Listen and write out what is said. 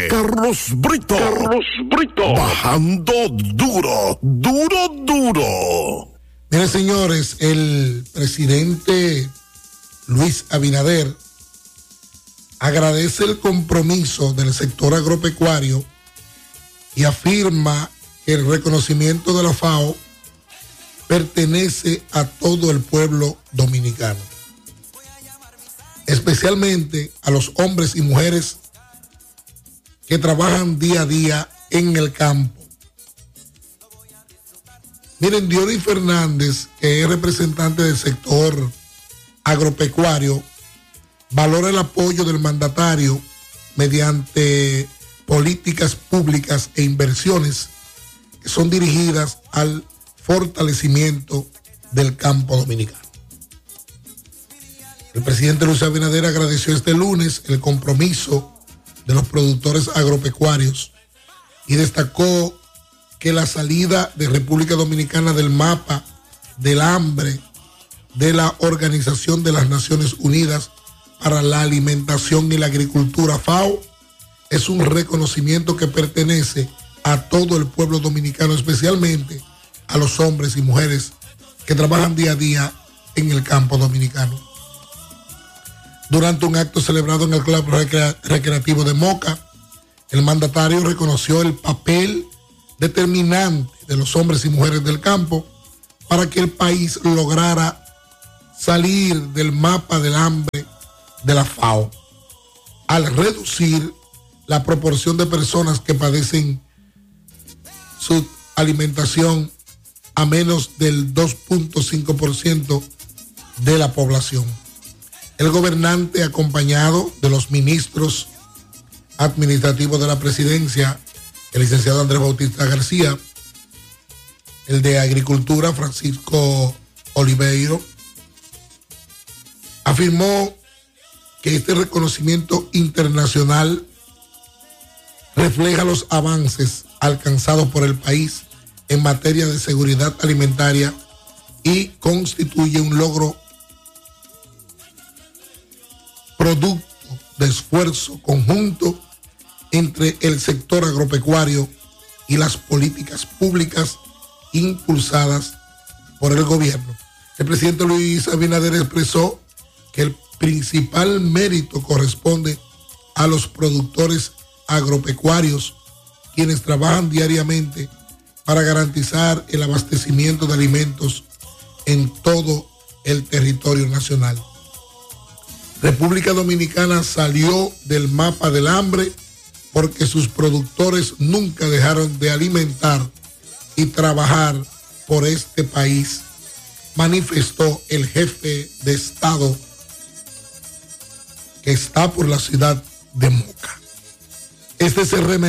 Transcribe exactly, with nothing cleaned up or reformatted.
Carlos Brito. Carlos Brito. Bajando duro, duro, duro. Miren, señores, el presidente Luis Abinader agradece el compromiso del sector agropecuario y afirma que el reconocimiento de la FAO pertenece a todo el pueblo dominicano, especialmente a los hombres y mujeres que trabajan día a día en el campo. Miren, Dionis Fernández, que es representante del sector agropecuario, valora el apoyo del mandatario mediante políticas públicas e inversiones que son dirigidas al fortalecimiento del campo dominicano. El presidente Luis Abinader agradeció este lunes el compromiso de los productores agropecuarios y destacó que la salida de República Dominicana del mapa del hambre de la Organización de las Naciones Unidas para la Alimentación y la Agricultura, FAO, es un reconocimiento que pertenece a todo el pueblo dominicano, especialmente a los hombres y mujeres que trabajan día a día en el campo dominicano. Durante un acto celebrado en el Club Recre- Recreativo de Moca, el mandatario reconoció el papel determinante de los hombres y mujeres del campo para que el país lograra salir del mapa del hambre de la FAO, al reducir la proporción de personas que padecen su alimentación a menos del dos punto cinco por ciento de la población. El gobernante, acompañado de los ministros administrativos de la presidencia, el licenciado Andrés Bautista García, el de Agricultura, Francisco Oliveiro, afirmó que este reconocimiento internacional refleja los avances alcanzados por el país en materia de seguridad alimentaria y constituye un logro producto de esfuerzo conjunto entre el sector agropecuario y las políticas públicas impulsadas por el gobierno. El presidente Luis Abinader expresó que el principal mérito corresponde a los productores agropecuarios, quienes trabajan diariamente para garantizar el abastecimiento de alimentos en todo el territorio nacional. República Dominicana salió del mapa del hambre porque sus productores nunca dejaron de alimentar y trabajar por este país, manifestó el jefe de Estado que está por la ciudad de Moca. Este es el remedio